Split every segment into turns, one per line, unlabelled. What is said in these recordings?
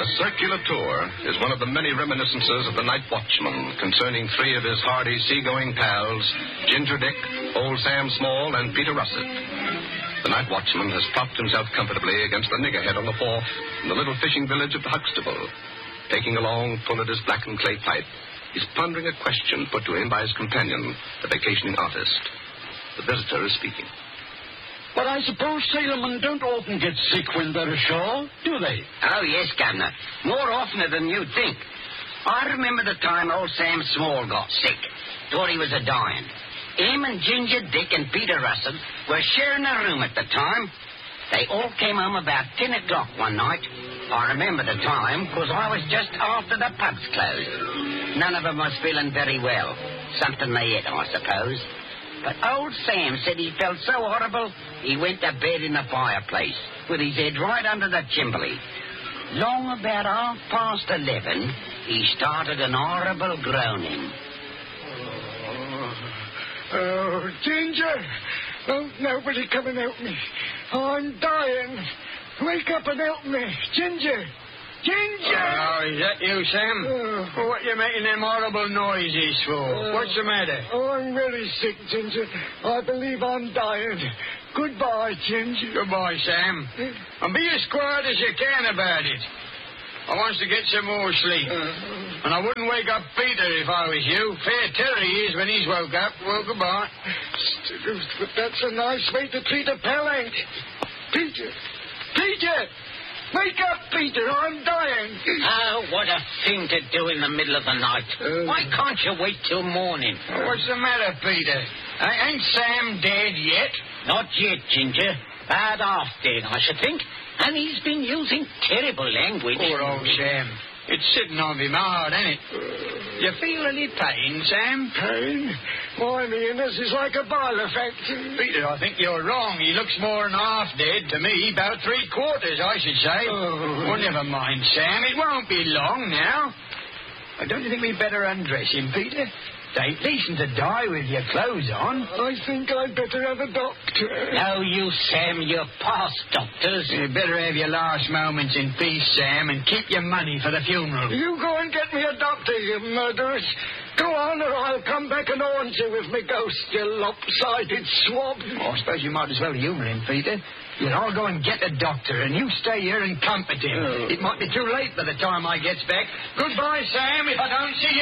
A circular tour is one of the many reminiscences of the night watchman concerning three of his hardy seagoing pals, Ginger Dick, Old Sam Small, and Peter Russet. The night watchman has propped himself comfortably against the niggerhead on the wharf in the little fishing village of the Huxtable. Taking a long pull at his blackened clay pipe, he's pondering a question put to him by his companion, the vacationing artist. The visitor is speaking.
But I suppose sailormen don't often get sick when they're ashore, do they?
Oh, yes, Governor. More often than you'd think. I remember the time old Sam Small got sick. Thought he was a-dying. Him and Ginger Dick and Peter Russet were sharing a room at the time. They all came home about 10 o'clock one night. I remember the time because I was just after the pubs closed. None of them was feeling very well. Something they ate, I suppose. But old Sam said he felt so horrible, he went to bed in the fireplace with his head right under the chimney. Long about 11:30, he started an horrible groaning.
Oh, Ginger! Oh, nobody come and help me. Oh, I'm dying. Wake up and help me. Ginger! Ginger!
Oh, is that you, Sam? Well, what are you making them horrible noises for? What's the matter?
Oh, I'm very sick, Ginger. I believe I'm dying. Goodbye, Ginger.
Goodbye, Sam. And be as quiet as you can about it. I wants to get some more sleep. And I wouldn't wake up Peter if I was you. Fair terror he is when he's woke up. Well, goodbye.
But that's a nice way to treat a pal, ain't it? Peter! Peter! Wake up, Peter. I'm dying.
Oh, what a thing to do in the middle of the night. Why can't you wait till morning?
What's the matter, Peter? Ain't Sam dead yet?
Not yet, Ginger. Bad half dead, I should think. And he's been using terrible language.
Poor old Sam. It's sitting on him hard, ain't it? You feel any pain, Sam?
Pain? Why, me innards is like a boiler factory.
Peter, I think you're wrong. He looks more than half dead to me. About 3/4, I should say. Well, never mind, Sam. It won't be long now. Don't you think we'd better undress him, Peter? It ain't decent to die with your clothes on.
I think I'd better have a doctor.
No, you, Sam, you're past doctors.
You better have your last moments in peace, Sam, and keep your money for the funeral.
You go and get me a doctor, you murderers. Go on, or I'll come back and haunt you with my ghost, you lopsided swab.
Oh, I suppose you might as well humour him, Peter. You'll all go and get a doctor, and you stay here and comfort him. It might be too late by the time I gets back. Goodbye, Sam, if I don't see you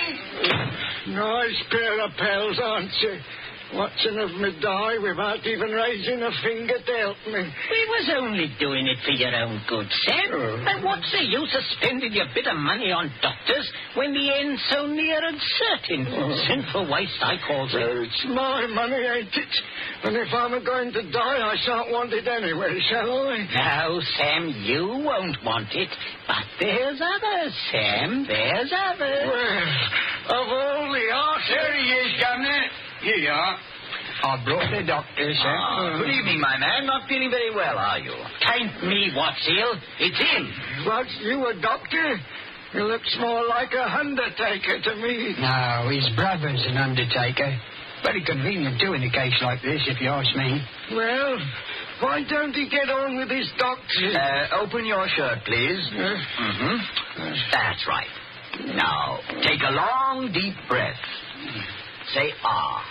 again.
Nice pair of pals, aren't you? Watching of me die without even raising a finger to help me.
We was only doing it for your own good, Sam. And what's the use of spending your bit of money on doctors when the end's so near and certain? Sinful waste, I calls it.
Well, it's my money, ain't it? And if I'm going to die, I shan't want it anyway, shall I?
No, Sam, you won't want it. But there's others, Sam. There's others.
Well, of all the arse...
There he is, Governor. Here you are. I brought the doctor, Sam.
Good evening, my man. Not feeling very well, are you? Tain't me what's ill. It's him.
What, you a doctor? He looks more like a undertaker to me.
No, his brother's an undertaker. Very convenient, too, in a case like this, if you ask me.
Well, why don't he get on with his doctor?
Open your shirt, please. That's right. Now, take a long, deep breath. Say, ah.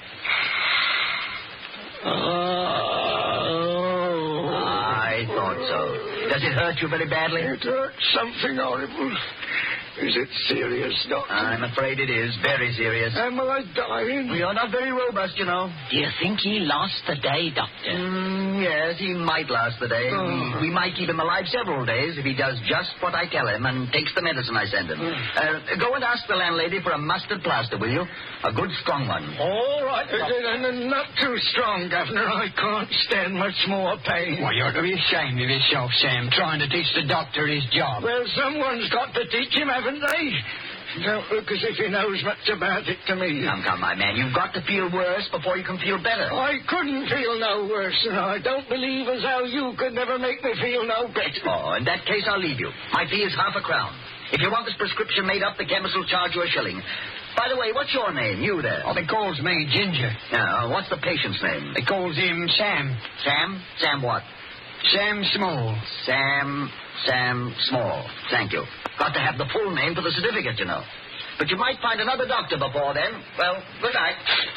Oh.
I thought so. Does it hurt you very badly?
It hurts something horrible. Is it serious, Doctor?
I'm afraid it is. Very serious.
Am I dying?
You're not very robust, you know. Do you think he lost the day, Doctor? Yes, he might last the day. We might keep him alive several days if he does just what I tell him and takes the medicine I send him. Go and ask the landlady for a mustard plaster, will you? A good strong one.
All right. Not too strong, Governor. I can't stand much more pain.
Why, you ought to be ashamed of yourself, Sam, trying to teach the doctor his job.
Well, someone's got to teach him, haven't they? Don't look as if he knows much about it to me.
Come, my man. You've got to feel worse before you can feel better.
I couldn't feel no worse, and I don't believe as how you could never make me feel no better.
Oh, in that case, I'll leave you. My fee is £0.50. If you want this prescription made up, the chemist will charge you £1. By the way, what's your name, you there?
Oh, they calls me Ginger.
Now, what's the patient's name?
They calls him Sam.
Sam? Sam what?
Sam Small.
Sam Small. Thank you. Got to have the full name for the certificate, you know. But you might find another doctor before then. Well, good night.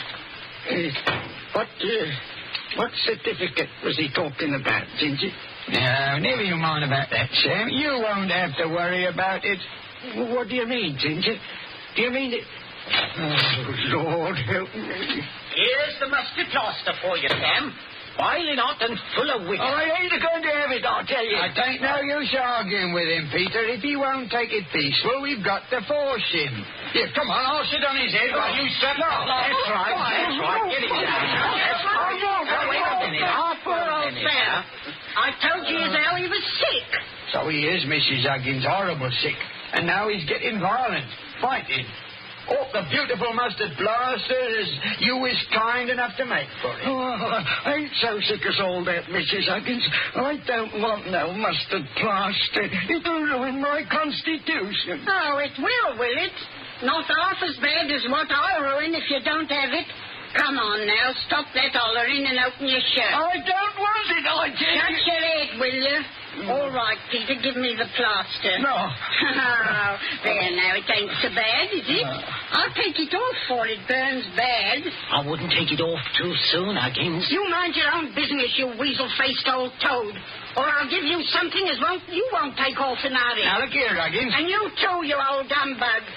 What certificate was he talking about, Ginger?
No, never you mind about that, Sam. You won't have to worry about it.
What do you mean, Ginger? Do you mean it? Oh, Lord help me.
Here's the mustard plaster for you, Sam. Boiling hot and full of wick.
I ain't going to have it, I tell you.
I ain't no use arguing with him, Peter. If he won't take it peaceful, we've got to force him. Here, come on, I'll sit on his head while you step up.
That's right. Get him down. That's right. Now, wait a minute. Sam, I told you how he was sick.
So he is, Mrs. Huggins, horrible sick. And now he's getting violent, fighting. Oh, the beautiful mustard plasters you was kind enough to make for him.
Oh, I ain't so sick as all that, Mrs. Huggins. I don't want no mustard plaster. It'll ruin my constitution.
Oh, it will it? Not half as bad as what I'll ruin if you don't have it. Come on now, stop that hollering and open your shirt.
I don't want it, I tell
Shut
you.
your head, will you? All right, Peter, give me the plaster.
No.
Oh, there now, it ain't so bad, is it? I'll take it off for it burns bad.
I wouldn't take it off too soon, Huggins.
You mind your own business, you weasel-faced old toad. Or I'll give you something you won't take off in a hurry.
Now, look here, Huggins.
And you too, you old humbug.